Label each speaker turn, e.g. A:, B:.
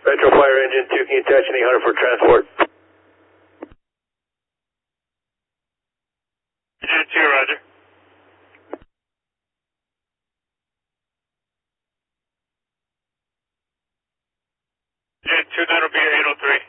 A: Metro Fire Engine 2, can you attach any Hunter for transport?
B: Engine 2, roger. Engine 2, that'll be 803.